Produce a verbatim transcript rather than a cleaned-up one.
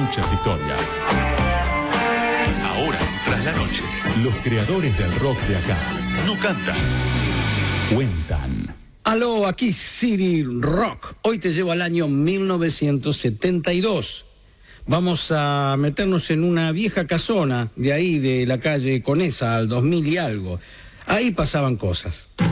muchas historias. Ahora, tras la noche, Los creadores del rock de acá no cantan, cuentan. Aló, aquí City Rock. Hoy te llevo al año mil novecientos setenta y dos. Vamos a meternos en una vieja casona de ahí, de la calle Conesa, al dos mil y algo. Ahí pasaban cosas.